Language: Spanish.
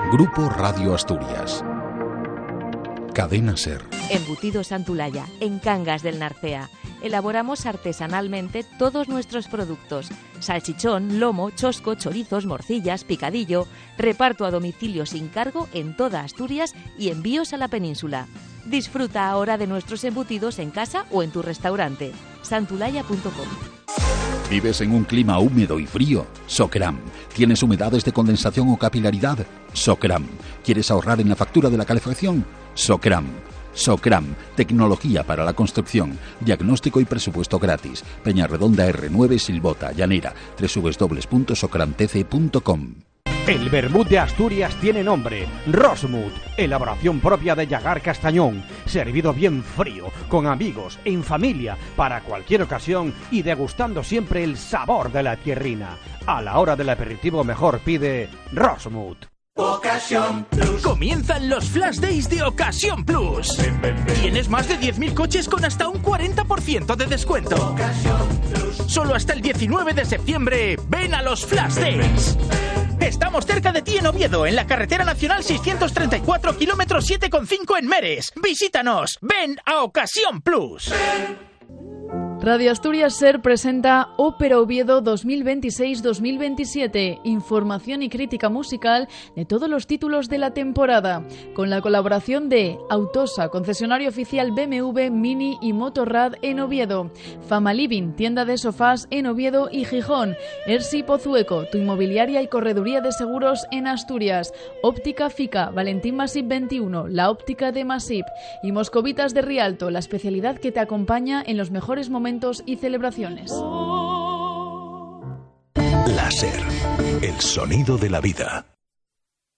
Grupo Radio Asturias. Cadena SER. Embutidos Santulaya, en Cangas del Narcea. Elaboramos artesanalmente todos nuestros productos. Salchichón, lomo, chosco, chorizos, morcillas, picadillo. Reparto a domicilio sin cargo en toda Asturias y envíos a la península. Disfruta ahora de nuestros embutidos en casa o en tu restaurante. Santulaya.com. ¿Vives en un clima húmedo y frío? Socram. ¿Tienes humedades de condensación o capilaridad? Socram. ¿Quieres ahorrar en la factura de la calefacción? Socram. Socram, tecnología para la construcción, diagnóstico y presupuesto gratis. Peñarredonda R9, Silbota, Llanera, www.socramtc.com. El vermut de Asturias tiene nombre, Rosmut, elaboración propia de Llagar Castañón, servido bien frío, con amigos, en familia, para cualquier ocasión y degustando siempre el sabor de la tierrina. A la hora del aperitivo mejor pide Rosmut. Ocasión Plus. Comienzan los Flash Days de Ocasión Plus. Tienes más de 10.000 coches con hasta un 40% de descuento. Solo hasta el 19 de septiembre, ven a los Flash Days. Estamos cerca de ti en Oviedo, en la carretera nacional 634, kilómetro 7,5 en Meres. Visítanos, ven a Ocasión Plus. Radio Asturias SER presenta Ópera Oviedo 2026-2027, información y crítica musical de todos los títulos de la temporada, con la colaboración de Autosa, concesionario oficial BMW, Mini y Motorrad en Oviedo, Fama Living, tienda de sofás en Oviedo y Gijón, Ersi Pozueco, tu inmobiliaria y correduría de seguros en Asturias, Óptica Fica, Valentín Masip 21, la óptica de Masip, y Moscovitas de Rialto, la especialidad que te acompaña en los mejores momentos y celebraciones. La SER, el sonido de la vida.